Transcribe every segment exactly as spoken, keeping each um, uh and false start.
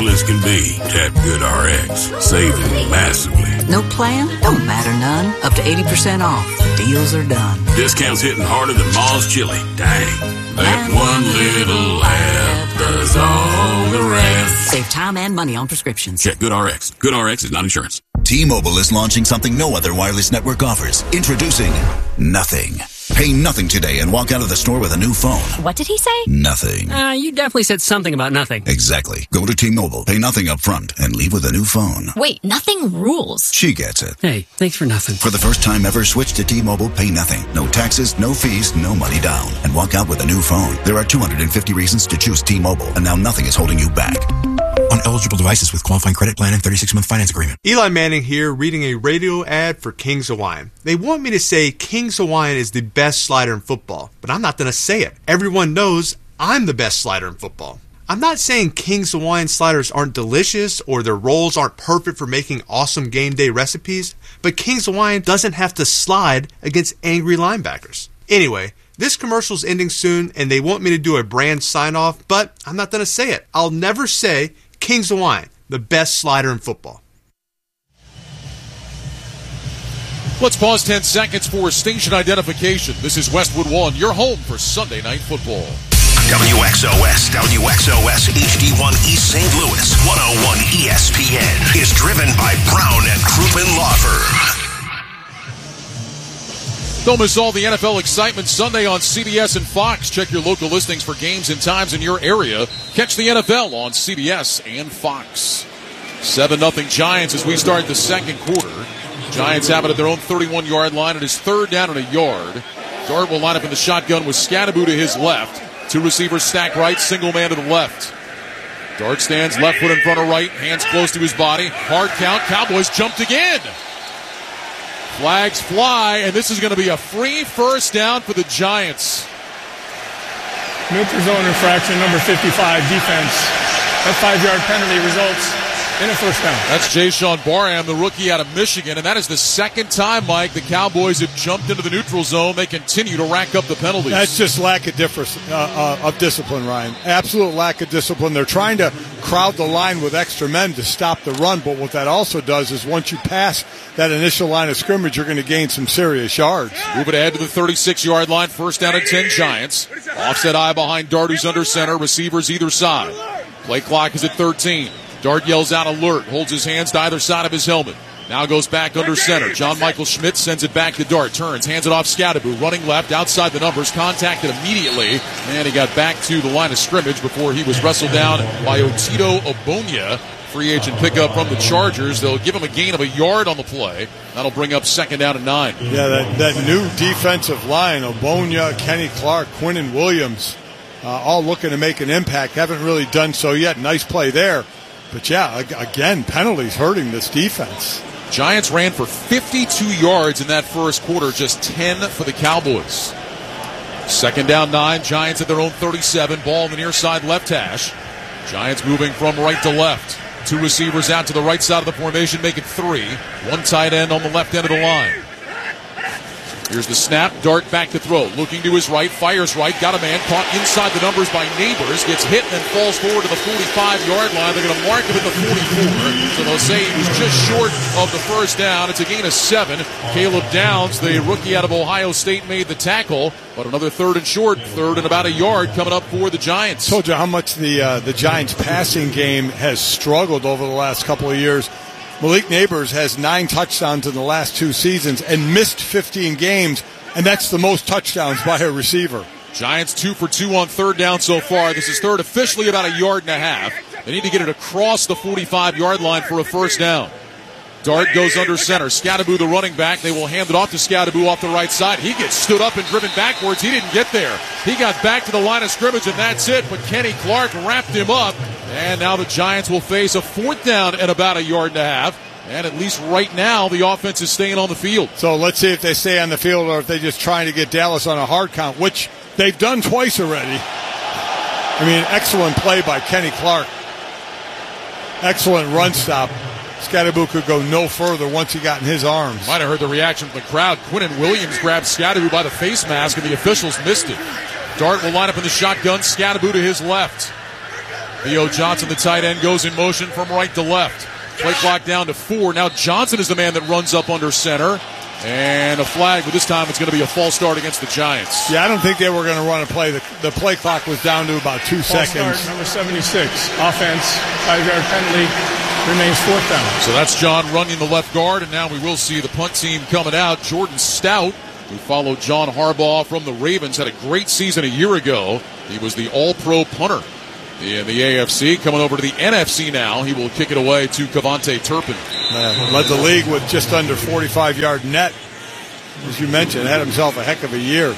simple as can be. Tap GoodRx, saving massively. No plan? Don't matter none. Up to eighty percent off. Deals are done. Discounts hitting harder than Ma's chili. Dang. That one little laugh does all the rest. Save time and money on prescriptions. Check GoodRx. GoodRx is not insurance. T-Mobile is launching something no other wireless network offers. Introducing Nothing. Pay nothing today and walk out of the store with a new phone. What did he say? Nothing. Uh, you definitely said something about nothing. Exactly. Go to T-Mobile, pay nothing up front, and leave with a new phone. Wait, nothing rules. She gets it. Hey, thanks for nothing. For the first time ever, switch to T-Mobile, pay nothing. No taxes, no fees, no money down. And walk out with a new phone. There are two hundred fifty reasons to choose T-Mobile, and now nothing is holding you back. On eligible devices with qualifying credit plan and thirty-six month finance agreement. Eli Manning here, reading a radio ad for King's Hawaiian. They want me to say King's Hawaiian is the best slider in football, but I'm not going to say it. Everyone knows I'm the best slider in football. I'm not saying King's Hawaiian sliders aren't delicious or their rolls aren't perfect for making awesome game day recipes, but King's Hawaiian doesn't have to slide against angry linebackers. Anyway, this commercial's ending soon, and they want me to do a brand sign-off, but I'm not going to say it. I'll never say King's Hawaiian, the best slider in football. Let's pause ten seconds for station identification. This is Westwood One, your home for Sunday Night Football. W X O S, W X O S H D one East Saint Louis, one oh one E S P N is driven by Brown and Crouppen Law Firm. Don't miss all the N F L excitement Sunday on C B S and Fox. Check your local listings for games and times in your area. Catch the N F L on C B S and Fox. seven nothing Giants as we start the second quarter. Giants have it at their own thirty-one yard line. It is third down and a yard. Dart will line up in the shotgun with Scadaboo to his left. Two receivers stack right, single man to the left. Dart stands left foot in front of right, hands close to his body. Hard count. Cowboys jumped again. Flags fly, and this is going to be a free first down for the Giants. Neutral zone infraction, number fifty-five, defense. That five-yard penalty results in a first down. That's Jayshawn Barham, the rookie out of Michigan, and that is the second time, Mike, the Cowboys have jumped into the neutral zone. They continue to rack up the penalties. That's just lack of, difference, uh, uh, of discipline, Ryan. Absolute lack of discipline. They're trying to crowd the line with extra men to stop the run, but what that also does is once you pass that initial line of scrimmage, you're going to gain some serious yards. Move it ahead to the thirty-six yard line, first down and ten Giants. Offset eye behind Dart, who's under center, receivers either side. Play clock is at thirteen. Dart yells out alert, holds his hands to either side of his helmet. Now goes back under center. John Michael Schmidt sends it back to Dart. Turns, hands it off Scadaboo. Running left, outside the numbers. Contacted immediately. And he got back to the line of scrimmage before he was wrestled down by Otito Ogbonnia. Free agent pickup from the Chargers. They'll give him a gain of a yard on the play. That'll bring up second down and nine. Yeah, that, that new defensive line, Ogbonnia, Kenny Clark, Quinnen Williams, uh, all looking to make an impact. Haven't really done so yet. Nice play there. But, yeah, again, penalties hurting this defense. Giants ran for fifty-two yards in that first quarter, just ten for the Cowboys. Second down, nine. Giants at their own thirty-seven. Ball in the near side left hash. Giants moving from right to left. Two receivers out to the right side of the formation, make it three. One tight end on the left end of the line. Here's the snap. Dart back to throw. Looking to his right. Fires right. Got a man caught inside the numbers by Neighbors. Gets hit and then falls forward to the forty-five yard line. They're going to mark him at the forty-four. So they'll say he was just short of the first down. It's a gain of seven. Caleb Downs, the rookie out of Ohio State, made the tackle. But another third and short. Third and about a yard coming up for the Giants. Told you how much the, uh, the Giants passing game has struggled over the last couple of years. Malik Neighbors has nine touchdowns in the last two seasons and missed fifteen games, and that's the most touchdowns by a receiver. Giants two for two on third down so far. This is third, officially about a yard and a half. They need to get it across the forty-five yard line for a first down. Dart goes under center. Scadaboo, the running back. They will hand it off to Scadaboo off the right side. He gets stood up and driven backwards. He didn't get there. He got back to the line of scrimmage, and that's it. But Kenny Clark wrapped him up. And now the Giants will face a fourth down at about a yard and a half. And at least right now, the offense is staying on the field. So let's see if they stay on the field or if they're just trying to get Dallas on a hard count, which they've done twice already. I mean, excellent play by Kenny Clark. Excellent run stop. Scadaboo could go no further once he got in his arms. Might have heard the reaction from the crowd. Quinnen Williams grabbed Scadaboo by the face mask, and the officials missed it. Dart will line up in the shotgun. Scadaboo to his left. Theo Johnson, the tight end, goes in motion from right to left. Play clock down to four. Now Johnson is the man that runs up under center. And a flag, but this time it's going to be a false start against the Giants. Yeah, I don't think they were going to run a play. The, the play clock was down to about two false seconds. Start, number seventy-six. Offense, five-yard penalty, remains fourth down. So that's John Runyon, the left guard, and now we will see the punt team coming out. Jordan Stout, who followed John Harbaugh from the Ravens, had a great season a year ago. He was the all-pro punter in the A F C. Coming over to the N F C now, he will kick it away to Cavante Turpin. Uh, led the league with just under forty-five-yard net. As you mentioned, had himself a heck of a year.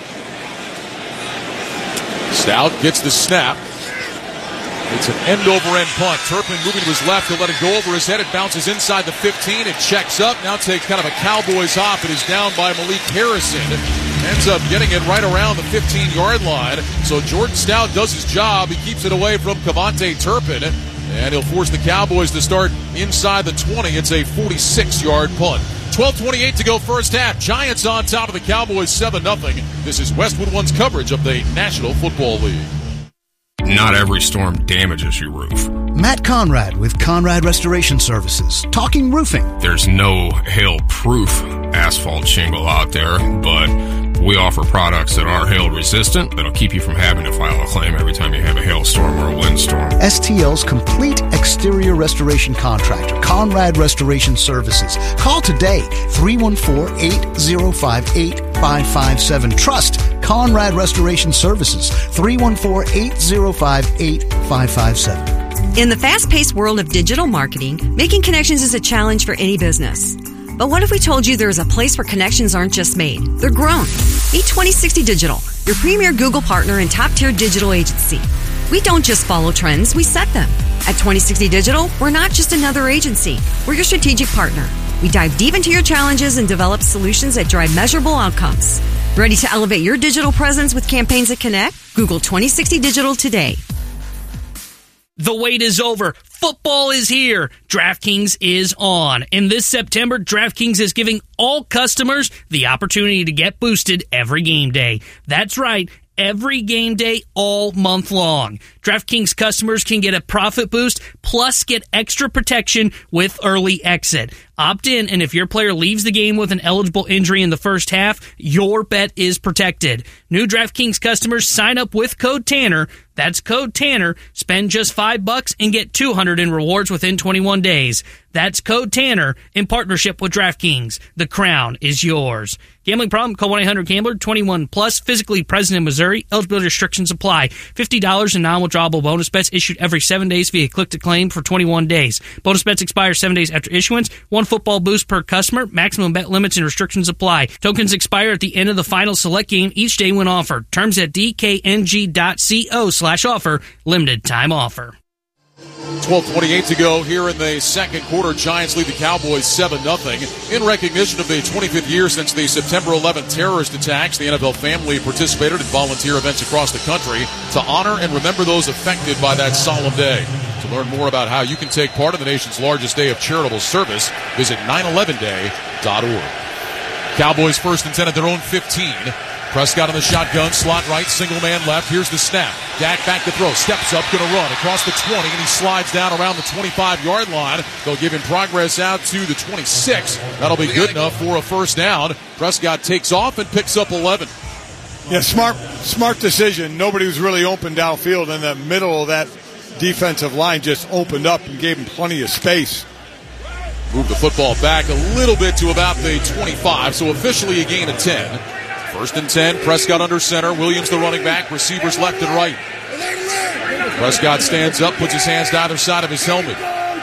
Stout gets the snap. It's an end-over-end punt. Turpin moving to his left to let it go over his head. It bounces inside the fifteen. It checks up. Now takes kind of a Cowboys hop. It is down by Malik Harrison. Ends up getting it right around the fifteen-yard line. So Jordan Stout does his job. He keeps it away from Cavante Turpin. And he'll force the Cowboys to start inside the twenty. It's a forty-six-yard punt. twelve twenty-eight to go first half. Giants on top of the Cowboys seven nothing. This is Westwood One's coverage of the National Football League. Not every storm damages your roof. Matt Conrad with Conrad Restoration Services. Talking roofing. There's no hail-proof asphalt shingle out there, but we offer products that are hail-resistant that'll keep you from having to file a claim every time you have a hailstorm or a windstorm. S T L's complete exterior restoration contractor, Conrad Restoration Services. Call today, three one four, eight zero five, eight five five seven. Trust Conrad Restoration Services, three one four, eight zero five, eight five five seven. In the fast-paced world of digital marketing, making connections is a challenge for any business. But what if we told you there is a place where connections aren't just made, they're grown? Meet twenty sixty Digital, your premier Google partner and top-tier digital agency. We don't just follow trends, we set them. At twenty sixty Digital, we're not just another agency, we're your strategic partner. We dive deep into your challenges and develop solutions that drive measurable outcomes. Ready to elevate your digital presence with campaigns that connect? Google twenty sixty Digital today. The wait is over. Football is here. DraftKings is on. And this September, DraftKings is giving all customers the opportunity to get boosted every game day. That's right. Every game day all month long. DraftKings customers can get a profit boost plus get extra protection with early exit. Opt in, and if your player leaves the game with an eligible injury in the first half, your bet is protected. New DraftKings customers sign up with code Tanner. That's code Tanner. Spend just five bucks and get two hundred in rewards within twenty-one days. That's code Tanner in partnership with DraftKings. The crown is yours. Gambling problem? Call one eight hundred gambler. twenty-one plus. Physically present in Missouri. Eligibility restrictions apply. fifty dollars in non-withdrawable bonus bets issued every seven days via click-to-claim for twenty-one days. Bonus bets expire seven days after issuance. One football boost per customer. Maximum bet limits and restrictions apply. Tokens expire at the end of the final select game each day when offered. Terms at d k n g dot co slash offer. Limited time offer. twelve twenty-eight to go here in the second quarter. Giants lead the Cowboys seven nothing. In recognition of the twenty-fifth year since the September eleventh terrorist attacks, the N F L family participated in volunteer events across the country to honor and remember those affected by that solemn day. To learn more about how you can take part in the nation's largest day of charitable service, visit nine eleven day dot org. Cowboys first and ten at their own fifteen. Prescott on the shotgun, slot right, single man left. Here's the snap. Dak back to throw, steps up, going to run across the twenty, and he slides down around the twenty-five-yard line. They'll give him progress out to the twenty-six. That'll be good enough for a first down. Prescott takes off and picks up eleven. Yeah, smart, smart decision. Nobody was really open downfield, and the middle of that defensive line just opened up and gave him plenty of space. Move the football back a little bit to about the twenty-five, so officially a gain of ten. First and ten, Prescott under center. Williams the running back, receivers left and right. Prescott stands up, puts his hands to either side of his helmet.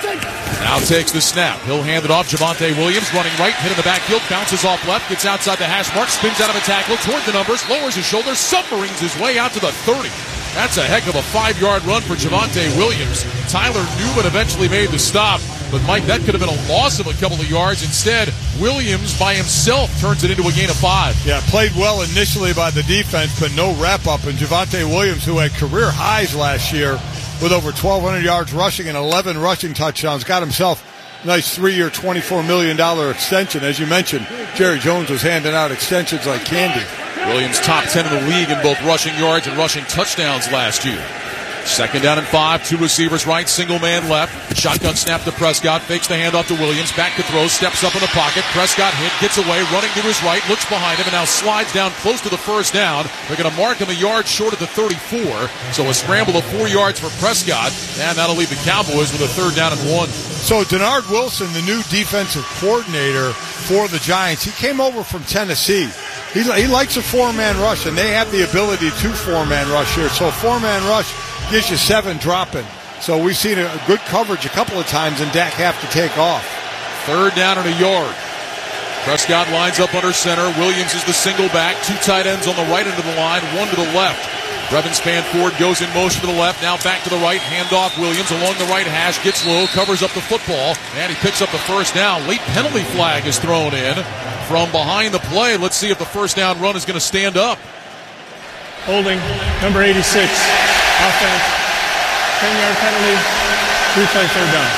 Now takes the snap. He'll hand it off. Javonte Williams running right, hit in the backfield, bounces off left, gets outside the hash mark, spins out of a tackle, toward the numbers, lowers his shoulders, submarines his way out to the thirty. That's a heck of a five-yard run for Javonte Williams. Tyler Newman eventually made the stop, but Mike, that could have been a loss of a couple of yards. Instead, Williams by himself turns it into a gain of five. Yeah, played well initially by the defense, but no wrap-up. And Javonte Williams, who had career highs last year with over twelve hundred yards rushing and eleven rushing touchdowns, got himself a nice three-year, twenty-four million dollars extension. As you mentioned, Jerry Jones was handing out extensions like candy. Williams top ten in the league in both rushing yards and rushing touchdowns last year. Second down and five. Two receivers right, single man left. Shotgun snap to Prescott. Fakes the handoff to Williams. Back to throw. Steps up in the pocket. Prescott hit. Gets away. Running to his right. Looks behind him and now slides down close to the first down. They're going to mark him a yard short of the thirty-four. So a scramble of four yards for Prescott. And that'll leave the Cowboys with a third down and one. So Denard Wilson, the new defensive coordinator for the Giants, he came over from Tennessee. He, he likes a four-man rush, and they have the ability to four-man rush here. So a four-man rush gives you seven dropping. So we've seen a good coverage a couple of times, and Dak have to take off. Third down and a yard. Prescott lines up under center. Williams is the single back. Two tight ends on the right end of the line, one to the left. Brevin Spanford goes in motion to the left, now back to the right. Handoff Williams along the right hash, gets low, covers up the football, and he picks up the first down. Late penalty flag is thrown in from behind the play. Let's see if the first down run is going to stand up. Holding, number eighty-six. Offense, ten-yard penalty, three-play third down.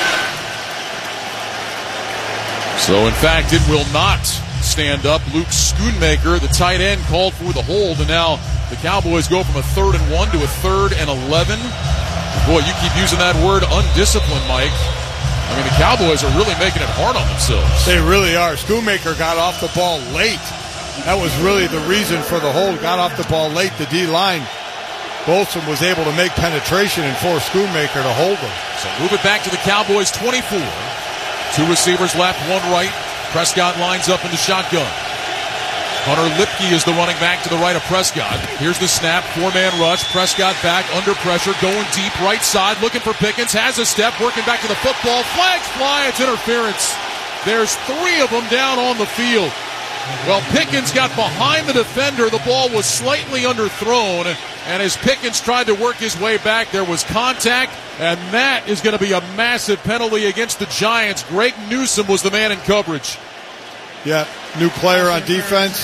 So, in fact, it will not stand up. Luke Schoonmaker, the tight end, called for the hold, and now the Cowboys go from a third and one to a third and eleven. Boy, you keep using that word undisciplined, Mike. I mean, the Cowboys are really making it hard on themselves. They really are. Schoonmaker got off the ball late. That was really the reason for the hold. Got off the ball late. The D-line, Bolson was able to make penetration and force Schoonmaker to hold him. So move it back to the Cowboys twenty-four. Two receivers left, one right. Prescott lines up in the shotgun. Hunter Lipke is the running back to the right of Prescott. Here's the snap, four-man rush. Prescott back, under pressure, going deep, right side, looking for Pickens, has a step, working back to the football. Flags fly, it's interference. There's three of them down on the field. Well, Pickens got behind the defender. The ball was slightly underthrown, and as Pickens tried to work his way back, there was contact, and that is going to be a massive penalty against the Giants. Greg Newsome was the man in coverage. Yeah, new player on defense.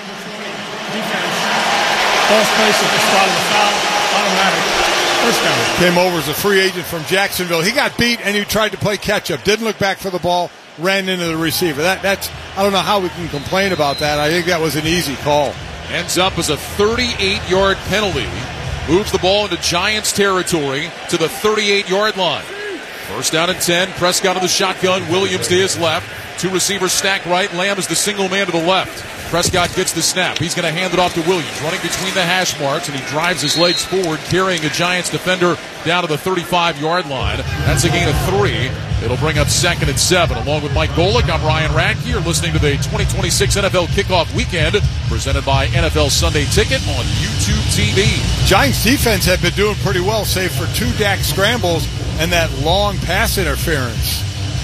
Defense. False place at the spot of the foul. Automatic. First down. Came over as a free agent from Jacksonville. He got beat and he tried to play catch-up. Didn't look back for the ball. Ran into the receiver. That that's I don't know how we can complain about that. I think that was an easy call. Ends up as a thirty-eight-yard penalty. Moves the ball into Giants territory to the thirty-eight-yard line. First down and ten. Prescott of the shotgun. Williams to his left. Two receivers stack right. Lamb is the single man to the left. Prescott gets the snap. He's going to hand it off to Williams. Running between the hash marks, and he drives his legs forward, carrying a Giants defender down to the thirty-five-yard line. That's a gain of three. It'll bring up second and seven. Along with Mike Golick, I'm Ryan Radke. You're listening to the twenty twenty-six N F L Kickoff Weekend, presented by N F L Sunday Ticket on YouTube T V. Giants defense have been doing pretty well, save for two Dak scrambles and that long pass interference.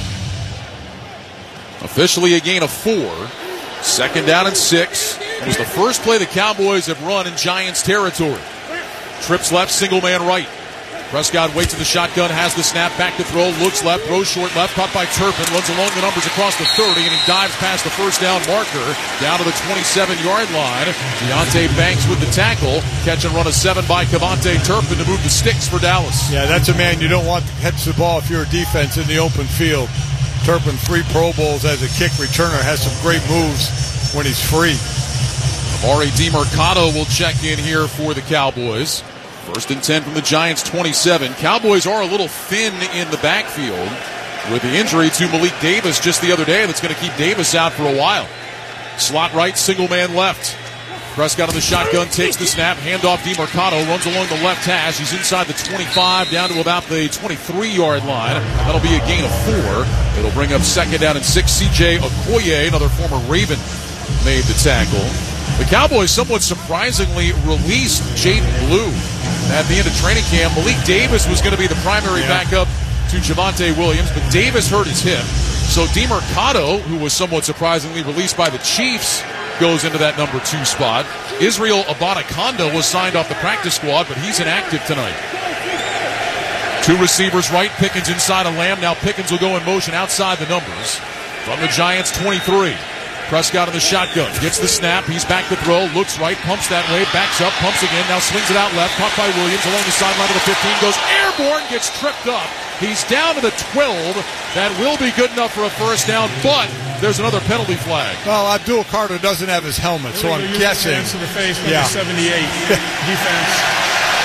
Officially a gain of four. Second down and six. It was the first play the Cowboys have run in Giants territory. Trips left, single man right. Prescott waits in the shotgun, has the snap, back to throw, looks left, throws short left, caught by Turpin, runs along the numbers across the thirty, and he dives past the first down marker, down to the twenty-seven-yard line. Deonte Banks with the tackle. Catch and run a seven by Cavante Turpin to move the sticks for Dallas. Yeah, that's a man you don't want to catch the ball if you're a defense in the open field. Turpin, three Pro Bowls as a kick returner, has some great moves when he's free. Amari DiMercato will check in here for the Cowboys. First and ten from the Giants, twenty-seven. Cowboys are a little thin in the backfield with the injury to Malik Davis just the other day. That's going to keep Davis out for a while. Slot right, single man left. Prescott on the shotgun, takes the snap, handoff DiMercato, runs along the left hash. He's inside the twenty-five, down to about the twenty-three-yard line. That'll be a gain of four. It'll bring up second down and six. C J Okoye, another former Raven, made the tackle. The Cowboys somewhat surprisingly released Jaden Blue at the end of training camp. Malik Davis was going to be the primary yeah. backup to Javonte Williams, but Davis hurt his hip. So DiMercato, who was somewhat surprisingly released by the Chiefs, goes into that number two spot. Israel Abanikanda was signed off the practice squad, but he's inactive tonight. Two receivers right, Pickens inside of Lamb. Now Pickens will go in motion outside the numbers. From the Giants, twenty-three. Prescott in the shotgun, gets the snap, he's back to throw, looks right, pumps that way, backs up, pumps again, now swings it out left, caught by Williams along the sideline of the fifteen, goes airborne, gets tripped up. He's down to the twelve. That will be good enough for a first down, but there's another penalty flag. Well, Abdul Carter doesn't have his helmet, so I'm guessing. To the face, yeah. seventy-eight defense.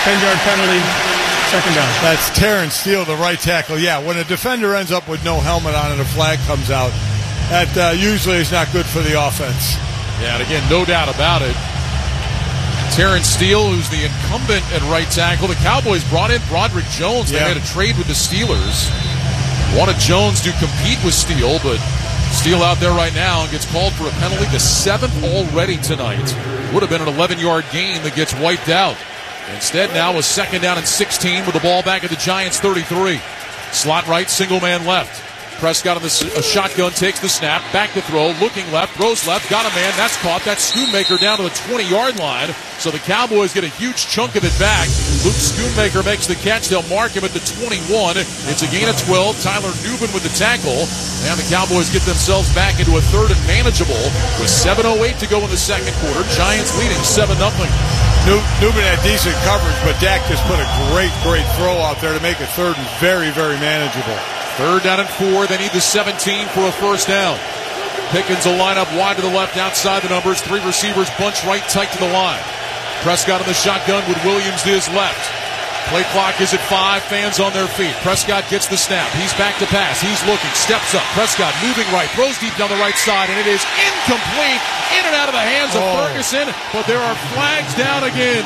ten-yard penalty, second down. That's Terrence Steele, the right tackle. Yeah, when a defender ends up with no helmet on and a flag comes out, that uh, usually is not good for the offense. Yeah, and again, no doubt about it. Terrence Steele, who's the incumbent at right tackle. The Cowboys brought in Broderick Jones. They Yeah. made a trade with the Steelers. Wanted Jones to compete with Steele, but Steele out there right now and gets called for a penalty, the seventh already tonight. Would have been an eleven-yard gain that gets wiped out. Instead, now a second down and sixteen with the ball back at the Giants' thirty-three. Slot right, single man left. Prescott on the a shotgun, takes the snap, back to throw, looking left, throws left, got a man, that's caught. That's Schoonmaker down to the twenty-yard line. So the Cowboys get a huge chunk of it back. Luke Schoonmaker makes the catch. They'll mark him at the twenty-one. It's a gain of twelve. Tyler Nubin with the tackle. And the Cowboys get themselves back into a third and manageable with seven oh eight to go in the second quarter. Giants leading seven nothing. Nubin had decent coverage, but Dak just put a great, great throw out there to make it third and very, very manageable. Third down and four. They need the seventeen for a first down. Pickens will line up wide to the left outside the numbers. Three receivers bunch right tight to the line. Prescott in the shotgun with Williams to his left. Play clock is at five. Fans on their feet. Prescott gets the snap. He's back to pass. He's looking. Steps up. Prescott moving right. Throws deep down the right side, and it is incomplete. In and out of the hands of Oh. Ferguson, but there are flags down again.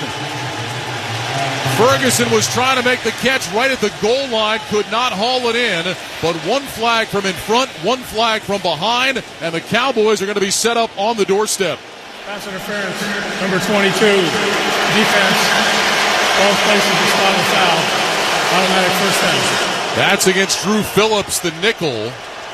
Ferguson was trying to make the catch right at the goal line, could not haul it in, but one flag from in front, one flag from behind, and the Cowboys are going to be set up on the doorstep. Pass interference, number twenty-two. Defense, both places to spot a foul. Automatic first down. That's against Drew Phillips, the nickel.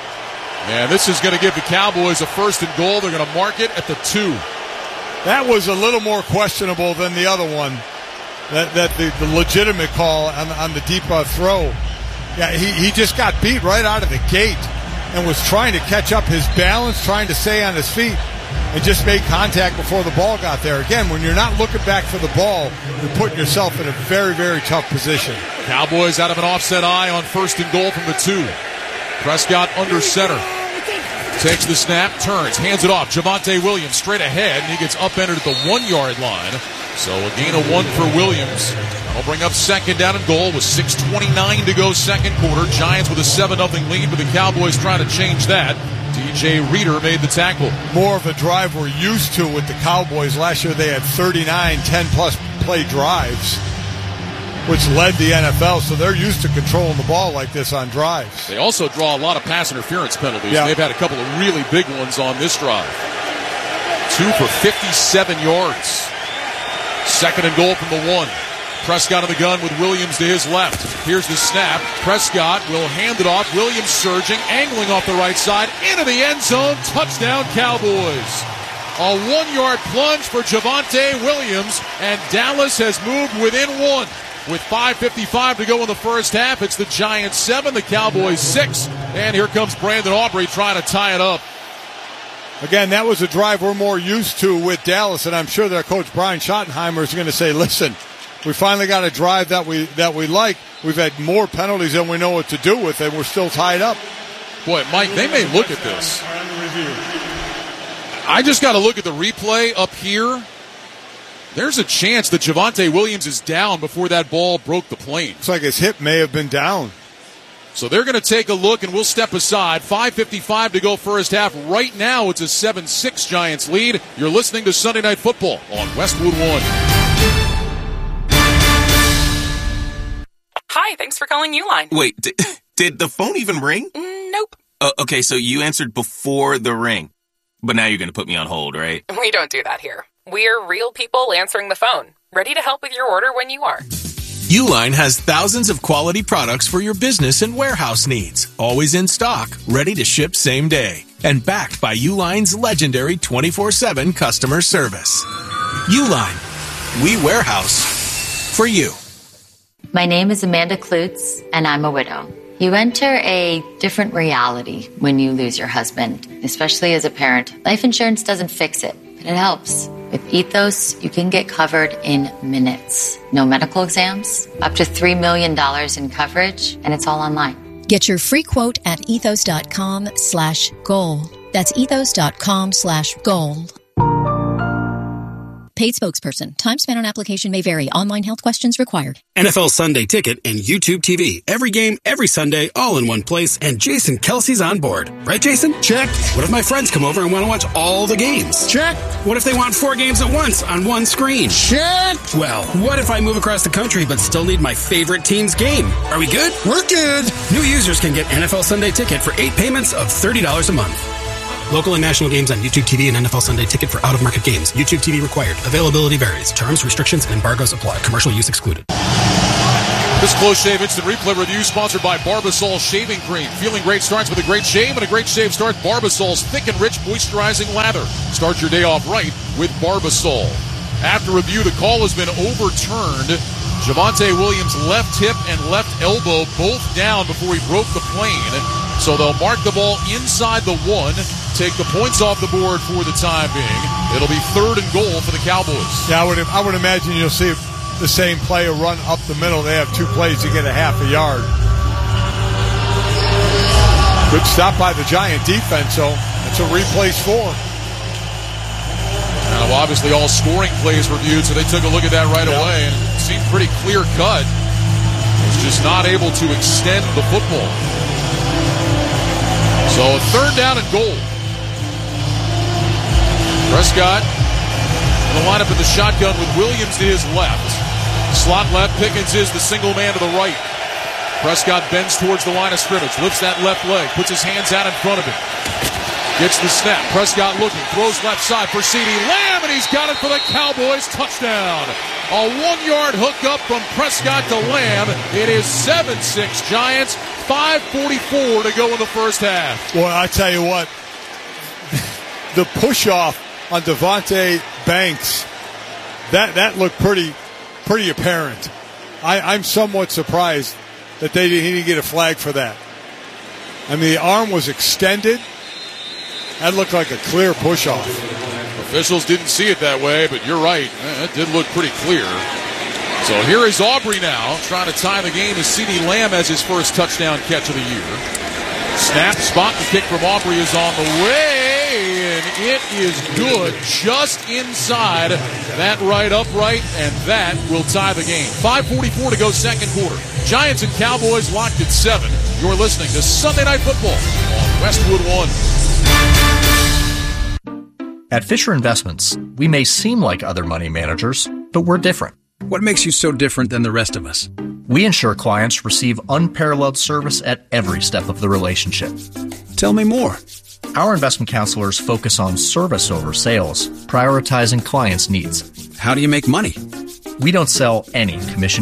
And this is going to give the Cowboys a first and goal. They're going to mark it at the two. That was a little more questionable than the other one. That, that the, the legitimate call on, on the deep uh, throw. Yeah, he, he just got beat right out of the gate and was trying to catch up his balance, trying to stay on his feet, and just made contact before the ball got there. Again, when you're not looking back for the ball, you're putting yourself in a very, very tough position. Cowboys out of an offset eye on first and goal from the two. Prescott under center. Takes the snap, turns, hands it off. Javonte Williams straight ahead, and he gets upended at the one-yard line. So a gain of one for Williams. That'll bring up second down and goal with six twenty-nine to go second quarter. Giants with a seven nothing lead, but the Cowboys trying to change that. D J Reader made the tackle. More of a drive we're used to with the Cowboys. Last year they had thirty-nine ten-plus play drives, which led the N F L, so they're used to controlling the ball like this on drives. They also draw a lot of pass interference penalties. Yeah. They've had a couple of really big ones on this drive. Two for fifty-seven yards. Second and goal from the one. Prescott on the gun with Williams to his left. Here's the snap. Prescott will hand it off. Williams surging, angling off the right side, into the end zone. Touchdown, Cowboys. A one-yard plunge for Javonte Williams, and Dallas has moved within one. With five fifty-five to go in the first half, it's the Giants seven, the Cowboys six. And here comes Brandon Aubrey trying to tie it up. Again, that was a drive we're more used to with Dallas, and I'm sure their coach Brian Schottenheimer is going to say, listen, we finally got a drive that we that we like. We've had more penalties than we know what to do with, and we're still tied up. Boy, Mike, they may look at this. I just got to look at the replay up here. There's a chance that Javonte Williams is down before that ball broke the plane. Looks like his hip may have been down. So they're going to take a look, and we'll step aside. five fifty-five to go first half. Right now, it's a seven six Giants lead. You're listening to Sunday Night Football on Westwood One. Hi, thanks for calling Uline. Wait, did, did the phone even ring? Mm, nope. Uh, okay, so you answered before the ring. But now you're going to put me on hold, right? We don't do that here. We're real people answering the phone, ready to help with your order when you are. Uline has thousands of quality products for your business and warehouse needs, always in stock, ready to ship same day, and backed by Uline's legendary twenty-four seven customer service. Uline, we warehouse for you. My name is Amanda Klutz, and I'm a widow. You enter a different reality when you lose your husband, especially as a parent. Life insurance doesn't fix it, but it helps. With Ethos, you can get covered in minutes. No medical exams, up to three million dollars in coverage, and it's all online. Get your free quote at ethos.com slash gold. That's ethos.com slash gold. Paid spokesperson. Time spent on application may vary. Online health questions required. N F L Sunday Ticket and YouTube T V. Every game, every Sunday, all in one place. And Jason Kelsey's on board. Right, Jason? Check. What if my friends come over and want to watch all the games? Check. What if they want four games at once on one screen? Check. Well, what if I move across the country but still need my favorite team's game? Are we good? We're good. New users can get N F L Sunday Ticket for eight payments of thirty dollars a month. Local and national games on YouTube T V and N F L Sunday Ticket for out-of-market games. YouTube T V required. Availability varies. Terms, restrictions, and embargoes apply. Commercial use excluded. This Close Shave Instant Replay review sponsored by Barbasol Shaving Cream. Feeling great starts with a great shave, and a great shave starts Barbasol's thick and rich moisturizing lather. Start your day off right with Barbasol. After review, the call has been overturned. Javonte Williams' left hip and left elbow both down before he broke the plane. So they'll mark the ball inside the one, take the points off the board for the time being. It'll be third and goal for the Cowboys. Yeah, I would I would imagine you'll see the same player run up the middle. They have two plays to get a half a yard. Good stop by the Giant defense, so that's what replays for. Now, obviously, all scoring plays reviewed, so they took a look at that right yep. away, and it seemed pretty clear cut. Was just not able to extend the football. So a third down and goal. Prescott will line up in the shotgun with Williams to his left. Slot left, Pickens is the single man to the right. Prescott bends towards the line of scrimmage, lifts that left leg, puts his hands out in front of him. Gets the snap. Prescott looking, throws left side for CeeDee Lamb, and he's got it for the Cowboys. Touchdown. A one-yard hookup from Prescott to Lamb. It is seven six Giants. five forty-four to go in the first half. Well, I tell you what, the push-off on Devontae Banks, that, that looked pretty pretty apparent. I, I'm somewhat surprised that they didn't, he didn't get a flag for that. I mean, the arm was extended. That looked like a clear push-off. Officials didn't see it that way, but you're right. That did look pretty clear. So here is Aubrey now, trying to tie the game as CeeDee Lamb has his first touchdown catch of the year. Snap, spot, and kick from Aubrey is on the way, and it is good just inside that right upright, and that will tie the game. five forty-four to go second quarter. Giants and Cowboys locked at seven. You're listening to Sunday Night Football on Westwood One. At Fisher Investments, we may seem like other money managers, but we're different. What makes you so different than the rest of us? We ensure clients receive unparalleled service at every step of the relationship. Tell me more. Our investment counselors focus on service over sales, prioritizing clients' needs. How do you make money? We don't sell any commission